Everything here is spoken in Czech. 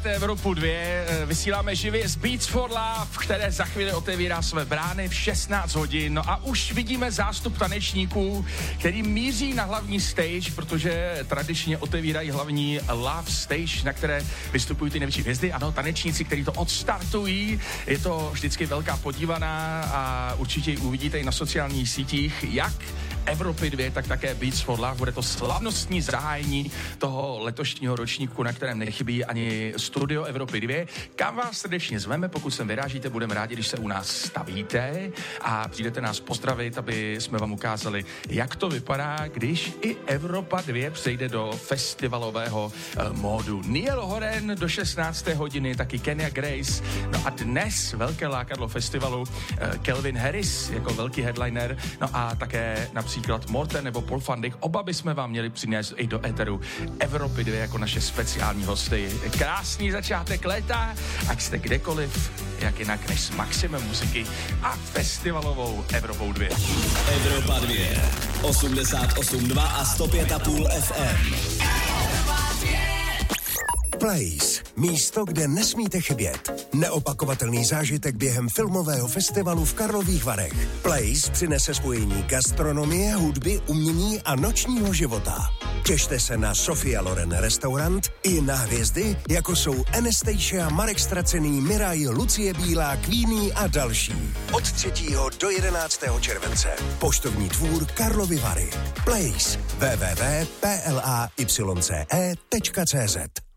Evropu 2 vysíláme živě z Beats for Love, které za chvíli otevírá své brány v 16 hodin. No a už vidíme zástup tanečníků, který míří na hlavní stage, protože tradičně otevírají hlavní Love Stage, na které vystupují ty největší hvězdy. Ano, tanečníci, kteří to odstartují. Je to vždycky velká podívaná a určitě ji uvidíte i na sociálních sítích, jak Evropy 2, tak také Beats for Love. Bude to slavnostní zahájení toho letošního ročníku, na kterém nechybí ani studio Evropy 2. Kam vás srdečně zveme, pokud sem vyrážíte, budeme rádi, když se u nás stavíte a přijdete nás pozdravit, aby jsme vám ukázali, jak to vypadá, když i Evropa 2 přejde do festivalového módu. Neil Horan do 16. hodiny, taky Kenya Grace. No a dnes velké lákadlo festivalu Calvin Harris jako velký headliner, no a také například Morten nebo Paul van Dyk. Oba bychom vám měli přinést i do éteru Evropy 2 jako naše speciální hosty. Krásný začátek léta, ať jste kdekoliv, jak jinak než s maximem muziky a festivalovou Evropou 2. Evropa 2, 88,2 a 105,5 FM. Place. Místo, kde nesmíte chybět. Neopakovatelný zážitek během filmového festivalu v Karlových Varech. Place přinese spojení gastronomie, hudby, umění a nočního života. Těšte se na Sofia Loren restaurant i na hvězdy, jako jsou Anastasia, Marek Stracený, Miraj, Lucie Bílá, Queenie a další. Od 3. do 11. července. Poštovní dvůr Karlovy Vary. Place. www.playce.cz